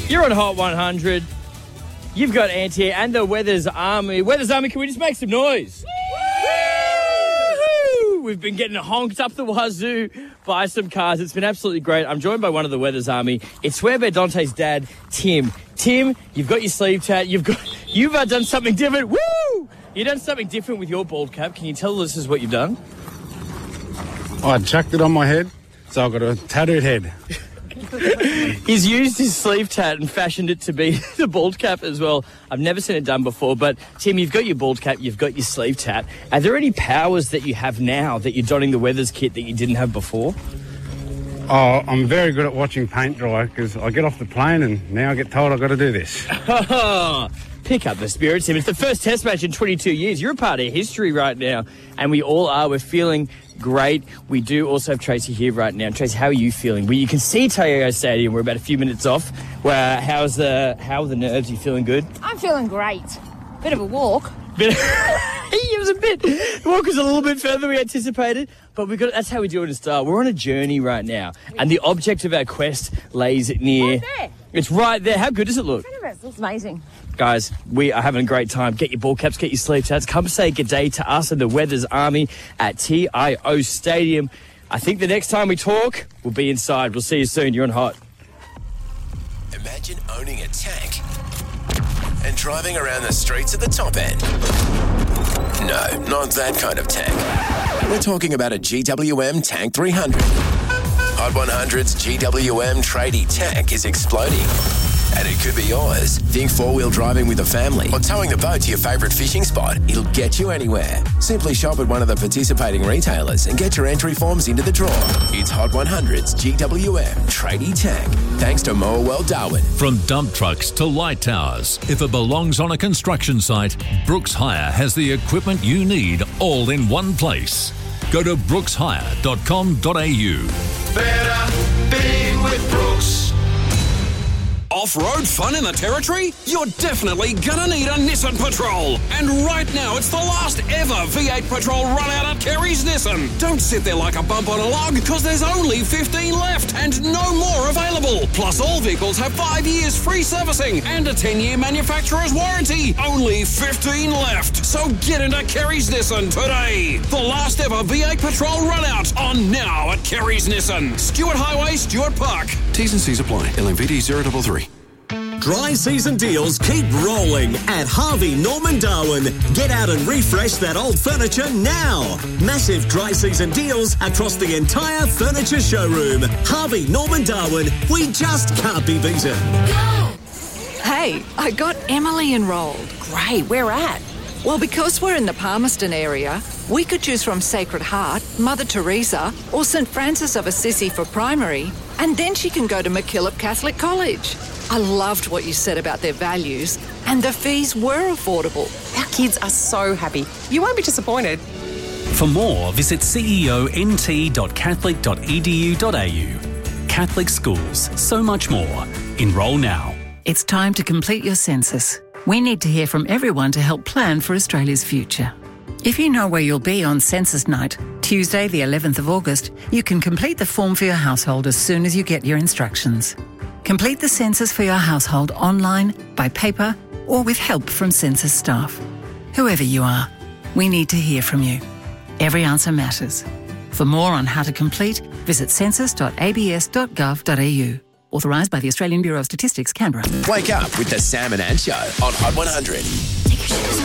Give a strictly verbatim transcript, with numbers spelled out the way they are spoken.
You're on Hot one hundred. You've got Anti and the Weathers Army. Weathers Army, can we just make some noise? Woo! We've been getting honked up the wazoo by some cars. It's been absolutely great. I'm joined by one of the Weathers Army. It's Swearbear Dante's dad, Tim. Tim, you've got your sleeve tat. You've got you've uh, done something different. Woo! You've done something different with your bald cap. Can you tell the listeners what you've done? I chucked it on my head, so I've got a tattooed head. He's used his sleeve tat and fashioned it to be the bald cap as well. I've never seen it done before, but Tim, you've got your bald cap, you've got your sleeve tat. Are there any powers that you have now that you're donning the Weathers kit that you didn't have before? Oh, I'm very good at watching paint dry because I get off the plane and now I get told I've got to do this. Pick up the spirit, Tim. It's the first test match in twenty-two years. You're a part of history right now, and we all are. We're feeling great. We do also have Tracy here right now. Tracy, how are you feeling? Well, you can see Tayo Stadium. We're about a few minutes off. Well, how's the how are the nerves? Are you feeling good? I'm feeling great. Bit of a walk. Bit. It was a bit. The walk was a little bit further than we anticipated, but we got. That's how we do it in style. We're on a journey right now, and the object of our quest lays near. Right there. It's right there. How good does it look? It looks amazing. Guys, we are having a great time. Get your ball caps, get your sleeve tats. Come say good day to us and the Weathers Army at T I O Stadium. I think the next time we talk, we'll be inside. We'll see you soon. You're on Hot. Imagine owning a tank and driving around the streets at the top end. No, not that kind of tank. We're talking about a G W M Tank three hundred. Hot one hundred's G W M tradie tank is exploding. And it could be yours. Think four-wheel driving with a family or towing the boat to your favourite fishing spot. It'll get you anywhere. Simply shop at one of the participating retailers and get your entry forms into the draw. It's Hot one hundred's G W M Tradie Tank. Thanks to Moa World Darwin. From dump trucks to light towers, if it belongs on a construction site, Brooks Hire has the equipment you need all in one place. Go to brooks hire dot com dot a u. Better be with Brooks. Off-road fun in the Territory? You're definitely gonna need a Nissan Patrol. And right now, it's the last ever V eight Patrol run out at Kerry's Nissan. Don't sit there like a bump on a log, because there's only fifteen left and no more available. Plus, all vehicles have five years free servicing and a ten-year manufacturer's warranty. Only fifteen left. So get into Kerry's Nissan today. The last ever V eight Patrol run out on now at Kerry's Nissan. Stuart Highway, Stuart Park. T's and C's apply. L M V D zero three three. Dry season deals keep rolling at Harvey Norman Darwin. Get out and refresh that old furniture now. Massive dry season deals across the entire furniture showroom. Harvey Norman Darwin, we just can't be beaten. Hey, I got Emily enrolled. Great, where at? Well, because we're in the Palmerston area, we could choose from Sacred Heart, Mother Teresa, or St Francis of Assisi for primary, and then she can go to MacKillop Catholic College. I loved what you said about their values, and the fees were affordable. Our kids are so happy. You won't be disappointed. For more, visit c e o n t dot catholic dot e d u dot a u. Catholic schools, so much more. Enrol now. It's time to complete your census. We need to hear from everyone to help plan for Australia's future. If you know where you'll be on census night, Tuesday the eleventh of August, you can complete the form for your household as soon as you get your instructions. Complete the census for your household online, by paper, or with help from census staff. Whoever you are, we need to hear from you. Every answer matters. For more on how to complete, visit census dot a b s dot gov dot a u. Authorised by the Australian Bureau of Statistics, Canberra. Wake up with the Sam and Ant Show on Hot one hundred.